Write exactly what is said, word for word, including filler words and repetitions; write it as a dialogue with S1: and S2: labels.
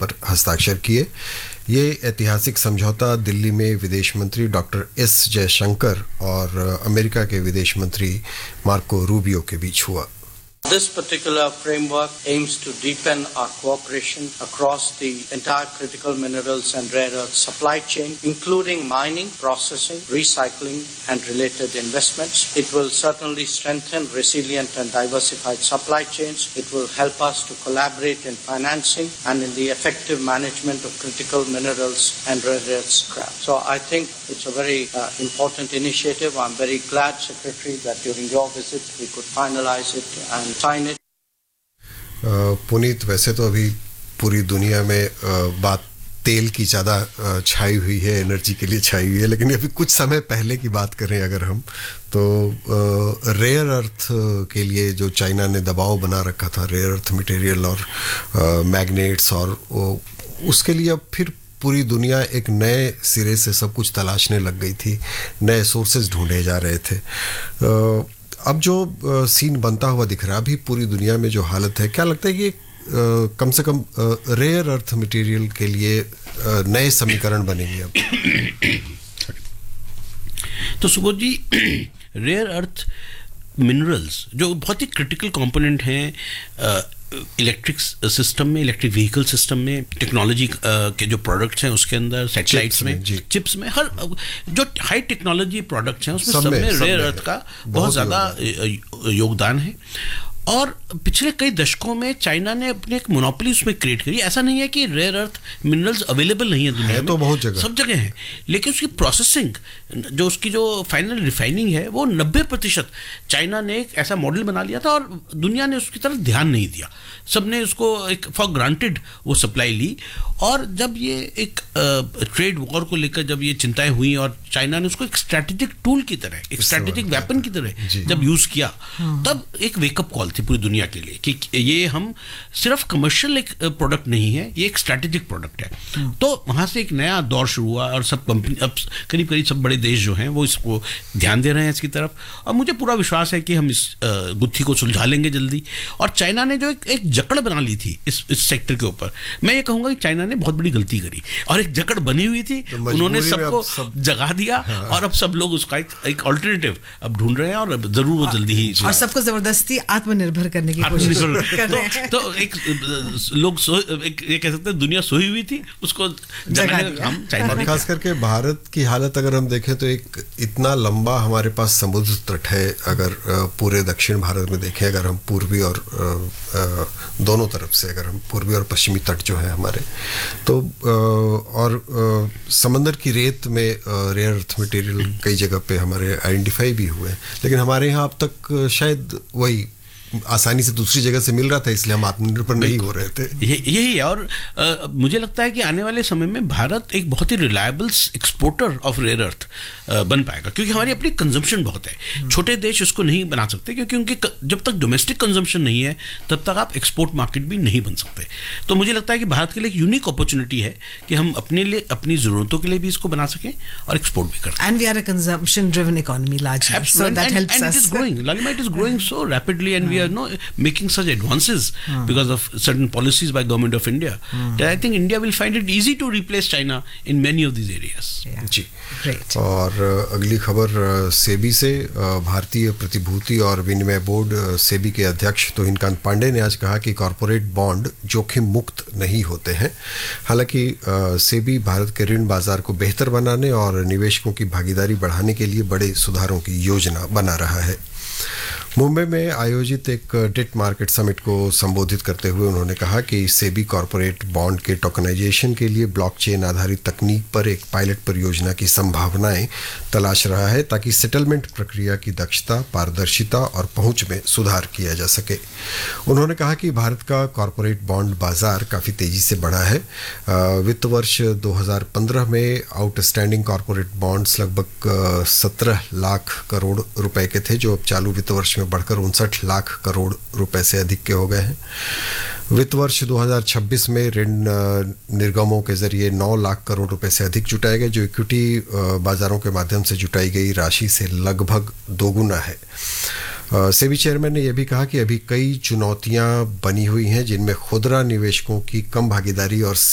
S1: पर हस्ताक्षर किए। ये ऐतिहासिक समझौता दिल्ली में विदेश मंत्री डॉक्टर एस जयशंकर और अमेरिका के विदेश मंत्री मार्को रूबियो के बीच हुआ।
S2: This particular framework aims to deepen our cooperation across the entire critical minerals and rare earth supply chain, including mining, processing, recycling, and related investments. It will certainly strengthen resilient and diversified supply chains. It will help us to collaborate in financing and in the effective management of critical minerals and rare earth scrap. So I think it's a very uh, important initiative. I'm very glad, Secretary, that during your visit we could finalize it and sign it.
S1: Puneet, वैसे तो अभी पूरी दुनिया में uh, बात तेल की ज़्यादा uh, छाई हुई है, एनर्जी के लिए छाई हुई है, लेकिन अभी कुछ समय पहले की बात करें अगर हम तो रेयर uh, अर्थ के लिए जो चाइना ने दबाव बना रखा था, रेयर अर्थ मटेरियल और मैग्नेट्स uh, और uh, उसके लिए अब फिर पूरी दुनिया एक नए सिरे से सब कुछ तलाशने लग गई थी, नए सोर्सेज ढूंढे जा रहे थे। uh, अब जो सीन बनता हुआ दिख रहा है, अभी पूरी दुनिया में जो हालत है, क्या लगता है कि कम से कम रेयर अर्थ मटेरियल के लिए नए समीकरण बनेंगे अब?
S3: तो सुबोध जी, रेयर अर्थ मिनरल्स जो बहुत ही क्रिटिकल कंपोनेंट हैं इलेक्ट्रिक सिस्टम में, इलेक्ट्रिक व्हीकल सिस्टम में, टेक्नोलॉजी के जो प्रोडक्ट्स हैं उसके अंदर, सैटेलाइट्स में, चिप्स में, हर जो हाई टेक्नोलॉजी प्रोडक्ट्स हैं उसमें सब, सब में, में रेयर अर्थ का बहुत ज़्यादा योगदान है। और पिछले कई दशकों में चाइना ने अपने एक मोनोपोली उसमें क्रिएट करी। ऐसा नहीं है कि रेयर अर्थ मिनरल्स अवेलेबल नहीं है दुनिया है में,
S1: तो बहुत जगह,
S3: सब जगह है, लेकिन उसकी प्रोसेसिंग, जो उसकी जो फाइनल रिफाइनिंग है, वो नब्बे प्रतिशत चाइना ने एक ऐसा मॉडल बना लिया था और दुनिया ने उसकी तरफ ध्यान नहीं दिया। सबने उसको एक फॉर ग्रांटेड वो सप्लाई ली। और जब ये एक ट्रेड वॉर को लेकर जब ये चिंताएं हुई और चाइना ने उसको एक स्ट्रैटेजिक टूल की तरह, एक स्ट्रैटेजिक वेपन की तरह जब यूज़ किया, तब एक वेकअप कॉल थी पूरी दुनिया के लिए कि ये हम सिर्फ कमर्शियल एक प्रोडक्ट नहीं है, ये एक स्ट्रैटेजिक प्रोडक्ट है। तो वहाँ से एक नया दौर शुरू हुआ और सब कंपनी, अब करीब करीब सब बड़े देश जो हैं वो इसको ध्यान दे रहे हैं इसकी तरफ। और मुझे पूरा विश्वास है कि हम इस गुत्थी को सुलझा लेंगे जल्दी। और चाइना ने जो एक, एक जकड़ बना ली थी इस इस सेक्टर के ऊपर, मैं ये कहूँगा कि चाइना ने बहुत बड़ी गलती करी और एक जकड़ बनी हुई थी, तो उन्होंने सबको सब जगा दिया। हाँ। और अब सब लोग उसका एक, एक ऑल्टरनेटिव अब ढूंढ रहे हैं और जरूर वो जल्दी ही,
S4: और सबको जबरदस्ती आत्मनिर्भर करने की कोशिश कर रहे हैं।
S3: तो, तो एक लोग सो, एक ये कह सकते हैं दुनिया सोई हुई थी, उसको जगाने का काम चाइना ने।
S1: खास करके भारत की हालत अगर हम देखें तो एक इतना लंबा हमारे पास समुद्र तट है, अगर पूरे दक्षिण भारत में देखें, अगर हम पूर्वी और दोनों तरफ से, अगर हम पूर्वी और पश्चिमी तट जो है हमारे, तो और समंदर की रेत में रेयर अर्थ मटेरियल कई जगह पे हमारे आइडेंटिफाई भी हुए हैं, लेकिन हमारे यहाँ अब तक शायद वही आसानी से दूसरी जगह से मिल रहा था, इसलिए हम आत्मनिर्भर नहीं हो रहे थे।
S3: यही है। और आ, मुझे लगता है कि आने वाले समय में भारत एक बहुत ही reliable exporter of rare earth बन पाएगा, क्योंकि हमारी अपनी कंजम्पशन बहुत है। छोटे देश इसको नहीं बना सकते, क्योंकि उनके जब तक डोमेस्टिक कंजम्पशन नहीं है तब तक आप एक्सपोर्ट मार्केट भी नहीं बन सकते। तो मुझे लगता है कि भारत के लिए एक यूनिक अपॉर्चुनिटी है कि हम अपने लिए, अपनी ज़रूरतों के लिए भी इसको बना सकें और एक्सपोर्ट भी करें।
S4: And we are a consumption driven economy largely, so that helps us.
S3: It is growing, लालिमा, it is growing so rapidly and we are no, making such advances hmm. because of certain policies by government of India hmm. that I think India will find it easy to replace China in many of these areas.
S4: Yeah.
S1: Ji,
S4: Great.
S1: और अगली खबर सेबी से। भारतीय प्रतिभूति और विनिमय board SEBI के अध्यक्ष तुहिनकांत पांडे ने आज कहा कि कॉरपोरेट बॉन्ड जोखिम मुक्त नहीं होते हैं। हालांकि सेबी भारत के ऋण बाजार को बेहतर बनाने और निवेशकों की भागीदारी बढ़ाने के लिए बड़े सुधारों की योजना बना रहा है। मुंबई में आयोजित एक डेट मार्केट समिट को संबोधित करते हुए उन्होंने कहा कि सेबी कॉरपोरेट बॉन्ड के टोकनाइजेशन के लिए ब्लॉकचेन आधारित तकनीक पर एक पायलट परियोजना की संभावनाएं तलाश रहा है, ताकि सेटलमेंट प्रक्रिया की दक्षता, पारदर्शिता और पहुंच में सुधार किया जा सके। उन्होंने कहा कि भारत का कॉरपोरेट बॉन्ड बाजार काफ़ी तेज़ी से बढ़ा है। वित्त वर्ष दो हज़ार पंद्रह में आउटस्टैंडिंग कॉरपोरेट बॉन्ड्स लगभग सत्रह लाख करोड़ रुपए के थे, जो अब चालू वित्त वर्ष में बढ़कर उनसठ लाख करोड़ रुपए से अधिक के हो गए हैं। वित्त वर्ष दो हज़ार छब्बीस में ऋण निर्गमों के जरिए नौ लाख करोड़ रुपए से अधिक जुटाए गए, जो इक्विटी बाजारों के माध्यम से जुटाई गई राशि से लगभग दोगुना है। सेबी चेयरमैन ने यह भी कहा कि अभी कई चुनौतियां बनी हुई हैं, जिनमें खुदरा निवेशकों की कम भागीदारी और